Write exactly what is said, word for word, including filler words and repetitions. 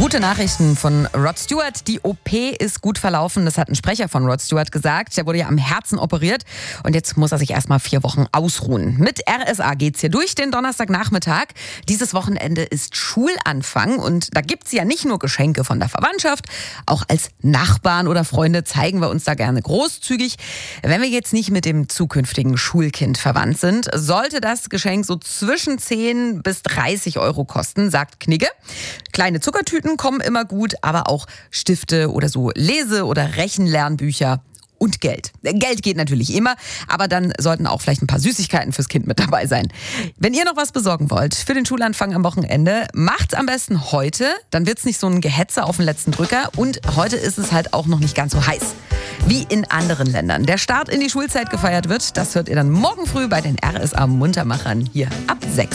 Gute Nachrichten von Rod Stewart. Die O P ist gut verlaufen. Das hat ein Sprecher von Rod Stewart gesagt. Der wurde ja am Herzen operiert und jetzt muss er sich erstmal vier Wochen ausruhen. Mit R S A geht's hier durch den Donnerstagnachmittag. Dieses Wochenende ist Schulanfang und da gibt's ja nicht nur Geschenke von der Verwandtschaft. Auch als Nachbarn oder Freunde zeigen wir uns da gerne großzügig. Wenn wir jetzt nicht mit dem zukünftigen Schulkind verwandt sind, sollte das Geschenk so zwischen zehn bis dreißig Euro kosten, sagt Knigge. Kleine Zuckertüten kommen immer gut, aber auch Stifte oder so Lese- oder Rechenlernbücher und Geld. Geld geht natürlich immer, aber dann sollten auch vielleicht ein paar Süßigkeiten fürs Kind mit dabei sein. Wenn ihr noch was besorgen wollt für den Schulanfang am Wochenende, macht's am besten heute, dann wird's nicht so ein Gehetze auf den letzten Drücker und heute ist es halt auch noch nicht ganz so heiß wie in anderen Ländern. Der Start in die Schulzeit gefeiert wird, das hört ihr dann morgen früh bei den R S A Muntermachern hier ab sechs.